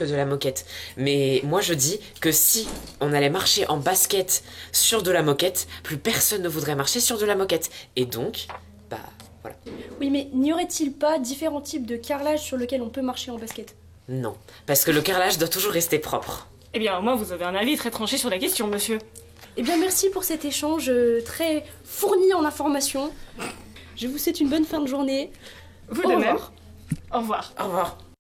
que de la moquette. Mais moi je dis que si on allait marcher en basket sur de la moquette, plus personne ne voudrait marcher sur de la moquette. Et donc, bah voilà. Oui, mais n'y aurait-il pas différents types de carrelage sur lesquels on peut marcher en basket? Non, parce que le carrelage doit toujours rester propre. Eh bien, au moins, vous avez un avis très tranché sur la question, monsieur. Eh bien, merci pour cet échange très fourni en informations. Je vous souhaite une bonne fin de journée. Vous Au de même. revoir. Au revoir. Au revoir.